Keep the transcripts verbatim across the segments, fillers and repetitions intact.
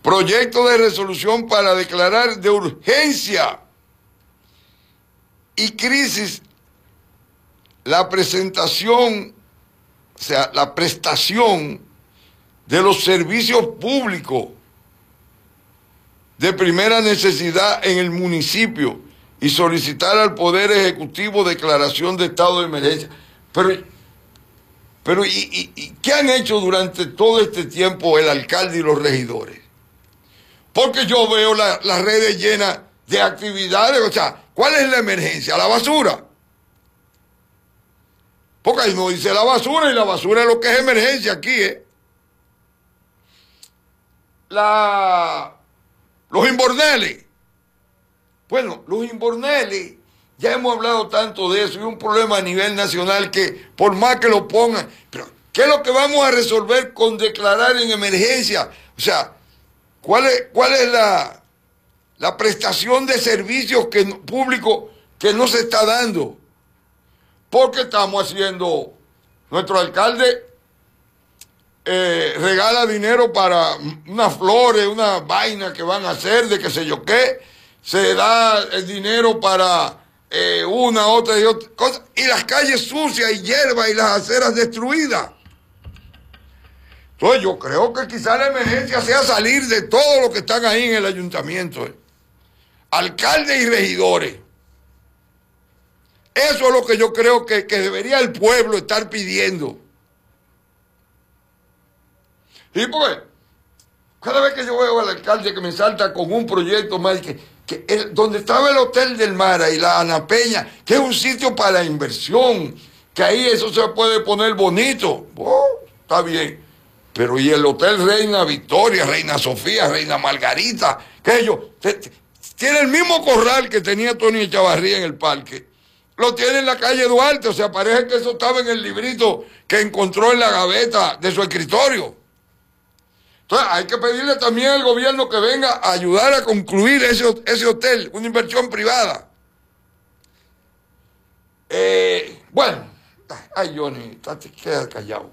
Proyecto de resolución para declarar de urgencia y crisis la presentación, o sea, la prestación de los servicios públicos de primera necesidad en el municipio y solicitar al Poder Ejecutivo declaración de estado de emergencia. Pero, pero ¿y, y, y qué han hecho durante todo este tiempo el alcalde y los regidores? Porque yo veo la, las redes llenas de actividades. O sea, ¿cuál es la emergencia? La basura. Porque ahí no dice la basura, y la basura es lo que es emergencia aquí, ¿eh? La, los imborneles. Bueno, los imborneles, ya hemos hablado tanto de eso, y un problema a nivel nacional que por más que lo pongan, pero ¿qué es lo que vamos a resolver con declarar en emergencia? O sea, ¿cuál es, cuál es la, la prestación de servicios que, públicos que no se está dando? Porque estamos haciendo, nuestro alcalde eh, regala dinero para unas flores, unas vainas que van a hacer, de qué sé yo qué, se da el dinero para eh, una, otra y otra cosa, y las calles sucias y hierba y las aceras destruidas. Entonces yo creo que quizá la emergencia sea salir de todos los que están ahí en el ayuntamiento, eh. alcaldes y regidores. Eso es lo que yo creo que, que debería el pueblo estar pidiendo. Y pues, cada vez que yo veo al alcalde que me salta con un proyecto más, que, que el, donde estaba el Hotel del Mar y la Ana Peña, que es un sitio para inversión, que ahí eso se puede poner bonito, oh, está bien. Pero y el Hotel Reina Victoria, Reina Sofía, Reina Margarita, que ellos, te, te, tiene el mismo corral que tenía Tony Echavarría en el parque. Lo tiene en la calle Duarte, o sea, parece que eso estaba en el librito que encontró en la gaveta de su escritorio. Entonces, hay que pedirle también al gobierno que venga a ayudar a concluir ese, ese hotel, una inversión privada. Eh, bueno, ay, Johnny, te quedas callado.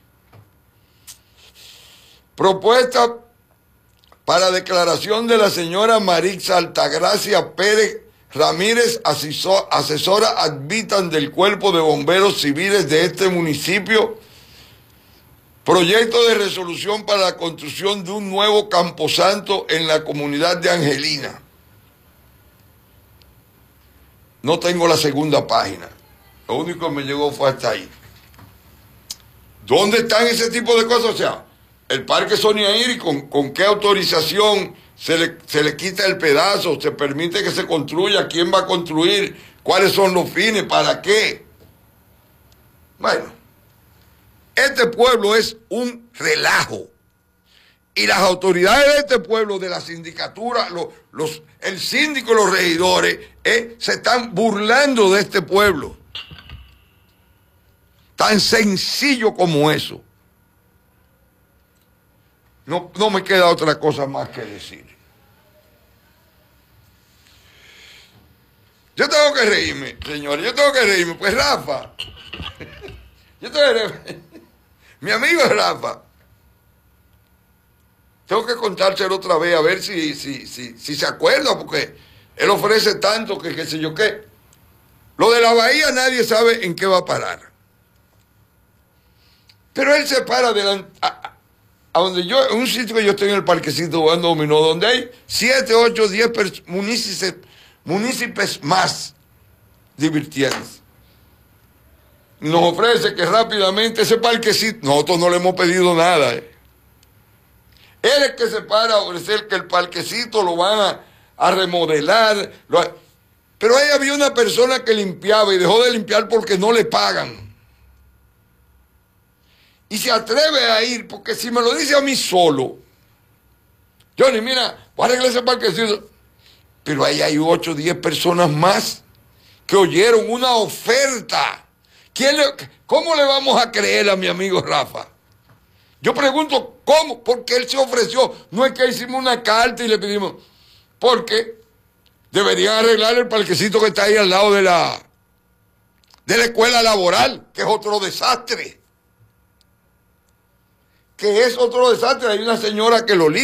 Propuesta para declaración de la señora Marixa Altagracia Pérez Ramírez, asesora ad vitam del Cuerpo de Bomberos Civiles de este municipio. Proyecto de resolución para la construcción de un nuevo camposanto en la comunidad de Angelina. No tengo la segunda página. Lo único que me llegó fue hasta ahí. ¿Dónde están ese tipo de cosas? O sea, el Parque Sonia Iris, ¿con, con qué autorización se le, se le quita el pedazo? ¿Se permite que se construya? ¿Quién va a construir? ¿Cuáles son los fines? ¿Para qué? Bueno, este pueblo es un relajo. Y las autoridades de este pueblo, de la sindicatura, los, los, el síndico y los regidores, eh, se están burlando de este pueblo. Tan sencillo como eso. No, no me queda otra cosa más que decir. Yo tengo que reírme, señores, yo tengo que reírme. Pues Rafa, yo tengo que reírme. Mi amigo Rafa, tengo que contárselo otra vez a ver si, si, si, si se acuerda, porque él ofrece tanto que qué sé yo qué. Lo de la bahía nadie sabe en qué va a parar. Pero él se para delante, a, a donde yo, en un sitio que yo estoy en el parquecito jugando dominó, donde hay siete, ocho, diez municipios, municipios más divirtiéndose. Nos ofrece que rápidamente ese parquecito, nosotros no le hemos pedido nada. Eh. Él es que se para a ofrecer que el parquecito lo van a, a remodelar. Lo, pero ahí había una persona que limpiaba y dejó de limpiar porque no le pagan. Y se atreve a ir, porque si me lo dice a mí solo, Johnny, mira, voy a arreglar ese parquecito. Pero ahí hay ocho o diez personas más que oyeron una oferta. ¿Quién le, ¿Cómo le vamos a creer a mi amigo Rafa? Yo pregunto, ¿cómo? Porque él se ofreció. No es que hicimos una carta y le pedimos. Porque deberían arreglar el parquecito que está ahí al lado de la, de la escuela laboral, que es otro desastre. Que es otro desastre. Hay una señora que lo limpia.